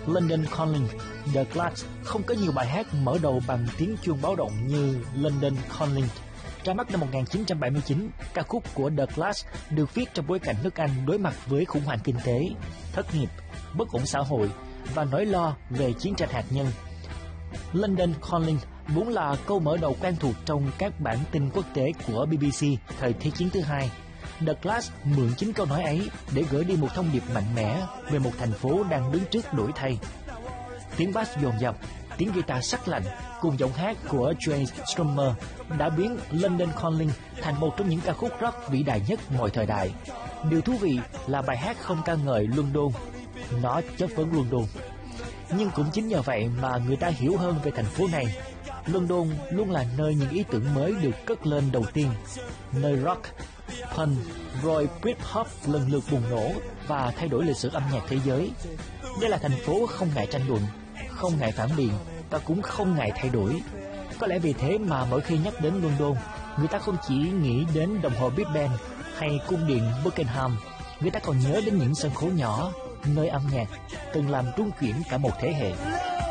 London Calling, The Clash không có nhiều bài hát mở đầu bằng tiếng chuông báo động như London Calling. Ra mắt năm 1979, ca khúc của The Clash được viết trong bối cảnh nước Anh đối mặt với khủng hoảng kinh tế, thất nghiệp, bất ổn xã hội và nỗi lo về chiến tranh hạt nhân. London Calling vốn là câu mở đầu quen thuộc trong các bản tin quốc tế của BBC thời Thế chiến thứ hai. The Clash mượn chính câu nói ấy để gửi đi một thông điệp mạnh mẽ về một thành phố đang đứng trước đổi thay. Tiếng bass dồn dập, tiếng guitar sắc lạnh cùng giọng hát của Jay Strummer đã biến London Calling thành một trong những ca khúc rock vĩ đại nhất mọi thời đại. Điều thú vị là bài hát không ca ngợi London, nó chất vấn London. Nhưng cũng chính nhờ vậy mà người ta hiểu hơn về thành phố này. London luôn là nơi những ý tưởng mới được cất lên đầu tiên, nơi rock, punk, rồi Britpop lần lượt bùng nổ và thay đổi lịch sử âm nhạc thế giới. Đây là thành phố không ngại tranh luận, không ngại phản biện và cũng không ngại thay đổi. Có lẽ vì thế mà mỗi khi nhắc đến London, người ta không chỉ nghĩ đến đồng hồ Big Ben hay cung điện Buckingham, người ta còn nhớ đến những sân khấu nhỏ, nơi âm nhạc từng làm rung chuyển cả một thế hệ.